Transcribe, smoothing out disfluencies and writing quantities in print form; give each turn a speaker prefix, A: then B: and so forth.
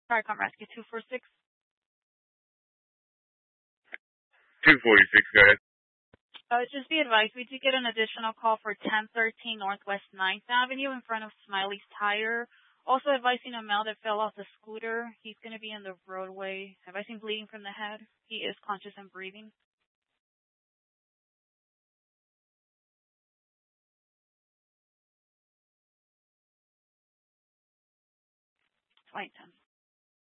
A: Tricom Rescue 246.
B: 246, go ahead.
A: Just be advised, we did get an additional call for 1013 Northwest 9th Avenue in front of Smiley's Tire. Also advising a male that fell off the scooter. He's going to be in the roadway. Advising bleeding from the head. He is conscious and breathing. 2010.